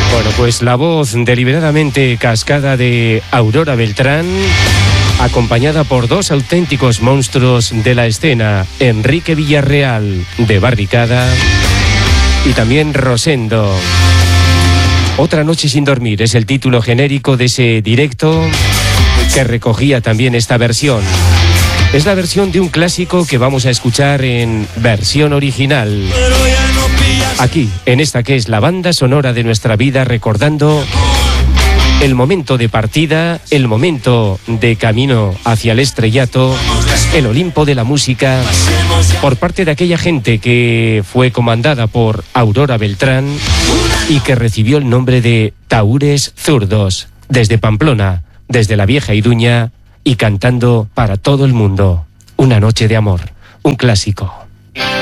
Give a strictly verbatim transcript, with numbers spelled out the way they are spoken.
Bueno, pues la voz deliberadamente cascada de Aurora Beltrán, acompañada por dos auténticos monstruos de la escena, Enrique Villarreal, de Barricada, y también Rosendo. Otra noche sin dormir es el título genérico de ese directo que recogía también esta versión. Es la versión de un clásico que vamos a escuchar en versión original. Aquí, en esta que es la banda sonora de nuestra vida, recordando el momento de partida, el momento de camino hacia el estrellato, el Olimpo de la música, por parte de aquella gente que fue comandada por Aurora Beltrán y que recibió el nombre de Tahúres Zurdos, desde Pamplona, desde la vieja Iruña, y cantando para todo el mundo. Una noche de amor, un clásico.